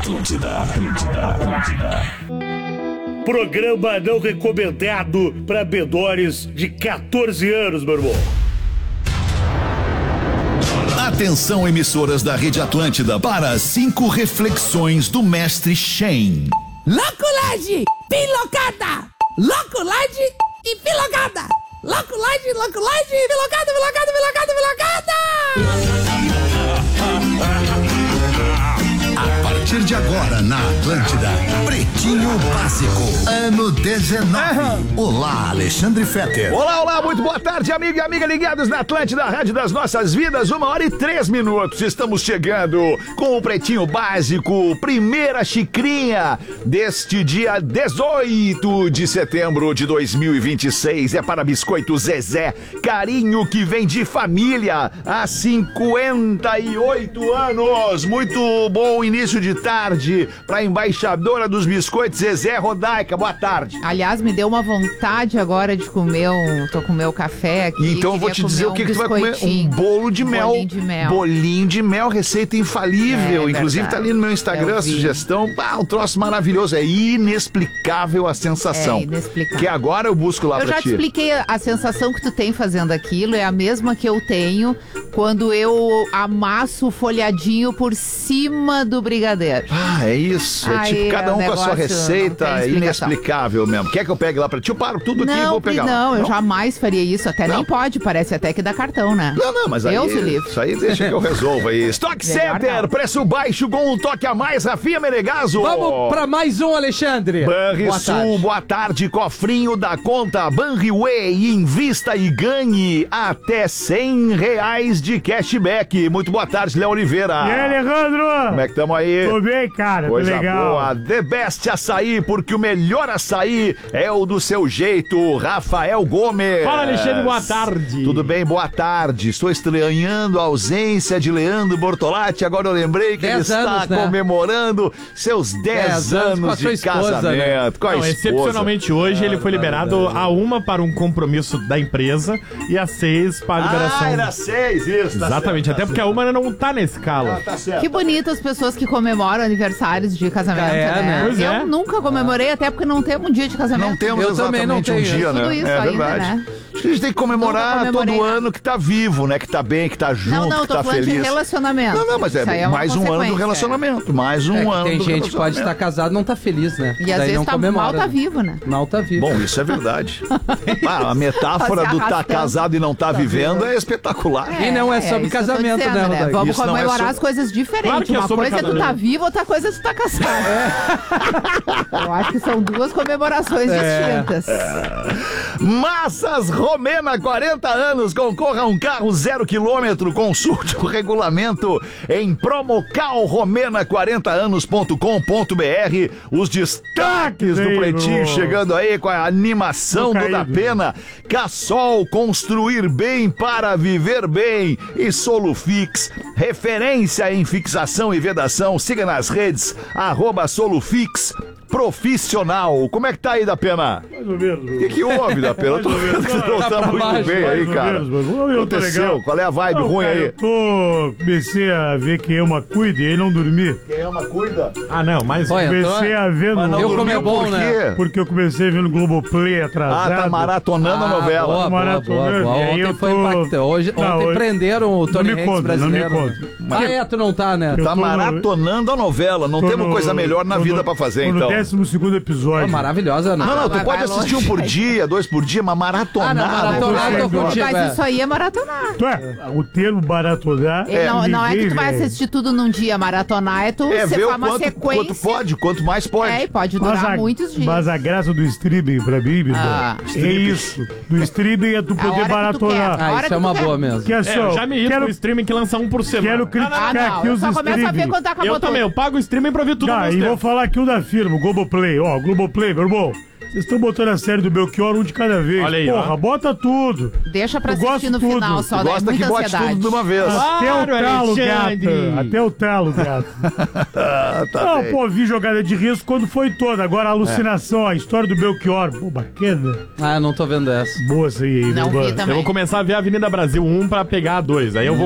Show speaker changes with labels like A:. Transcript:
A: Programa não recomendado para menores de 14 anos, meu irmão.
B: Atenção, emissoras da Rede Atlântida, para 5 reflexões do mestre Shen.
C: Loculagem, pilocada! Loculagem e pilocada! Loculagem, pilocada, pilocada, pilocada, pilocada!
B: A partir de agora na Atlântida, Pretinho Básico, ano 19. Olá, Alexandre Fetter.
D: Olá, muito boa tarde, amigo e amiga ligados na Atlântida, Rádio das Nossas Vidas, 1h03. Estamos chegando com o Pretinho Básico, primeira xicrinha deste dia 18 de setembro de 2026. É para Biscoito Zezé, carinho que vem de família há 58 anos. Muito bom início de tarde para a embaixadora dos biscoitos, Zezé Rodaica. Boa tarde.
E: Aliás, me deu uma vontade agora de comer tô com o meu café aqui.
D: Então eu vou te dizer o que tu vai comer. Um bolo de mel. Bolinho de mel, receita infalível. Inclusive tá ali no meu Instagram a sugestão. Um troço maravilhoso. É inexplicável a sensação.
E: É inexplicável.
D: Que agora eu busco lá pra ti.
E: Eu já te expliquei, a sensação que tu tem fazendo aquilo é a mesma que eu tenho quando eu amasso o folhadinho por cima do brigadeiro.
D: É isso. É tipo cada um com a sua receita. É inexplicável mesmo. Quer que eu pegue lá pra ti? Eu paro tudo aqui e vou pegar.
E: Não, eu jamais faria isso. Até nem pode, parece até que dá cartão, né?
D: Não, mas aí isso aí deixa que eu resolvo aí. Stock Center, preço baixo com um toque a mais, Rafinha Menegaso.
F: Vamos pra mais um, Alexandre.
D: Banrisul, boa tarde, cofrinho da conta Banriway, invista e ganhe até R$100 de cashback. Muito boa tarde, Léo Oliveira.
A: E aí, Alejandro?
D: Como é que tamo aí?
A: Tô bem, cara,
D: coisa
A: tô legal.
D: Boa. The Best Açaí, porque o melhor açaí é o do seu jeito. Rafael Gomes.
F: Fala, Alexandre, boa tarde.
D: Tudo bem, boa tarde. Estou estranhando a ausência de Leandro Bortolatti. Agora eu lembrei que ele está comemorando seus 10 anos de casamento. Né? Com a esposa.
G: Excepcionalmente hoje ele foi liberado a 1 para um compromisso da empresa e a 6 para a liberação.
D: Era 6, isso.
G: Tá exatamente, certo, até porque a 1 não tá na escala.
D: Tá certo.
E: Que bonito as pessoas que comemoram aniversários de casamento, né?
G: Pois
E: eu nunca comemorei, até porque não temos um dia de casamento.
D: Não temos exatamente um dia, né?
E: Tudo isso
D: é
E: ainda,
D: verdade.
E: Né?
D: Acho que a gente tem que comemorar todo ano que tá vivo, né? Que tá bem, que tá junto, que tá feliz. Não, tô falando de
E: relacionamento.
D: Não, mas é mais um ano do relacionamento. Mais um ano.
F: Tem gente que pode estar casado e não tá feliz, né?
E: E às vezes mal tá vivo, né?
F: Mal tá vivo.
D: Bom, isso é verdade. A metáfora do tá casado e não tá vivendo é espetacular.
F: E não é sobre casamento,
E: dizendo,
F: né, Rodaica?
E: Vamos comemorar as coisas diferentes.
G: Claro,
E: uma coisa é tu tá vivo, outra coisa é tu tá casado. Eu acho que são duas comemorações distintas.
D: Massas Romena, 40 anos, concorra a um carro 0 km, consulte o regulamento em promocalromena40anos.com.br. Os destaques do Pretinho chegando aí com a animação do Da Pena. Cassol, construir bem para viver bem. E Solufix, referência em fixação e vedação. Siga nas redes, @Solufix Profissional. Como é que tá aí, Da Pena?
A: Mais ou menos.
D: O que houve, Da Pena? Eu tô vendo que não tá muito bem aí, cara. O que aconteceu? Qual é a vibe ruim aí?
A: Eu comecei a ver Quem Ama Cuida e aí não dormi.
D: Quem ama, cuida.
G: Ah, não, mas...
A: Comecei a ver no...
F: Eu comi bom, né?
A: Porque eu comecei a ver no Globoplay atrasado.
D: Tá maratonando a novela.
F: Boa. Ontem foi impactante. Ontem prenderam o Tony Hanks brasileiro.
A: Não me conta.
F: Tu não tá, né?
D: Tá maratonando a novela. Não temos coisa melhor na vida pra fazer, então.
A: 12º episódio.
F: Maravilhosa, né?
D: Não, tu pode assistir um por dia, 2 por dia, mas maratonar.
E: Mas isso aí é maratonar.
A: O termo maratonar
E: não é que tu vai assistir tudo num dia. Maratonar é tu
D: ver
E: uma sequência.
D: Quanto mais pode.
E: E pode durar muitos dias.
A: Mas a graça do streaming, pra mim, é isso. Do streaming é tu poder maratonar.
F: Isso é uma boa mesmo.
G: Eu já me irrito com o streaming que lança um por semana.
A: Quero criticar aqui os streaming.
E: Eu só começo a ver quando acabou.
G: Eu também, eu pago o streaming pra ver tudo.
A: E vou falar aqui da firma, o Globoplay. Globoplay, meu irmão. Vocês estão botando a série do Belchior um de cada vez.
G: Olha aí,
A: porra, bota tudo.
E: Deixa pra assistir no final só, né?
D: Gosta que bote tudo de uma vez.
A: Até o talo, gato. Até o talo, gato. Não, pô, vi jogada de risco quando foi toda. Agora a alucinação, a história do Belchior. Pô, bacana.
F: Eu não tô vendo essa.
A: Boa essa aí,
E: não vi também.
G: Eu vou começar a ver a Avenida Brasil 1 pra pegar a 2. Aí eu vou